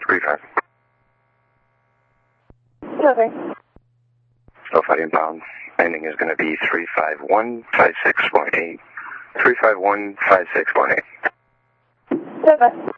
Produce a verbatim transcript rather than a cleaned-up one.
Refund. Nothing. So five inbound. Landing is going to be three five one five six one eight. three five one five six one eight. Seven.